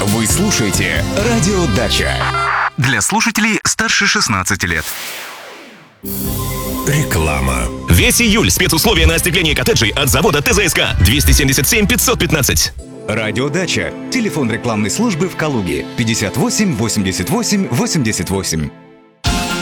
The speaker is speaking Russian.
Вы слушаете «Радио Дача». Для слушателей старше 16 лет. Реклама. Весь июль спецусловия на остекление коттеджей от завода ТЗСК 277 515. «Радио Дача». Телефон рекламной службы в Калуге 58 88 88.